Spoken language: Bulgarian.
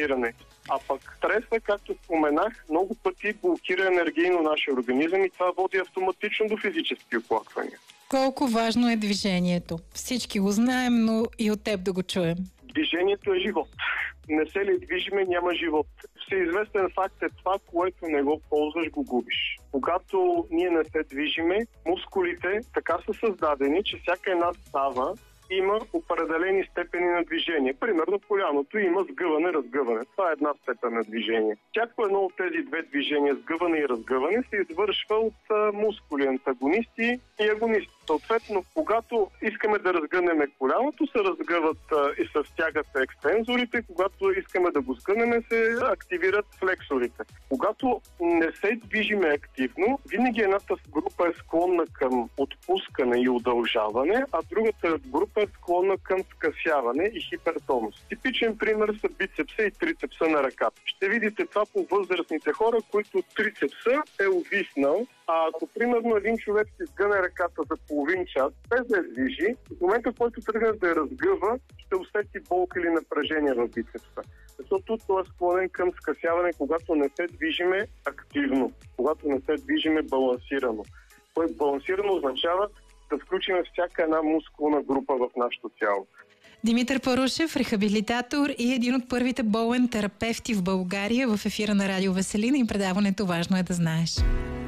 балансиране. А пък стресът, както споменах, много пъти блокира енергийно нашия организъм и това води автоматично до физически оплаквания. Колко важно е движението? Всички го знаем, но и от теб да го чуем. Движението е живот. Не се ли движиме, няма живот. Всеизвестен факт е това, което не го ползваш, го губиш. Когато ние не се движиме, мускулите така са създадени, че всяка една става има определени степени на движение. Примерно коляното има сгъване, разгъване. Това е една степен на движение. Всяко едно от тези две движения, сгъване и разгъване, се извършва от мускули, антагонисти и агонисти. Съответно, когато искаме да разгънем коляното, се разгъват и се стягат екстензорите. Когато искаме да го сгънем, се активират флексорите. Когато не се движиме активно, винаги едната група е склонна към отпускане и удължаване, а другата група е склонна към скъсяване и хипертонус. Типичен пример са бицепса и трицепса на ръката. Ще видите това по възрастните хора, които трицепса е увиснал. А ако, примерно, един човек си сгъне ръката за половин час, без да я движи, в момента, в който тръгне да я разгъва, ще усети болка или напрежение в бицепса. Защото той е склонен към скъсяване, когато не се движиме активно, когато не се движиме балансирано. Което балансирано означава да включим всяка една мускулна група в нашето тяло. Димитър Парушев, рехабилитатор и един от първите болен терапевти в България, в ефира на Радио Веселина и предаването "Важно е да знаеш".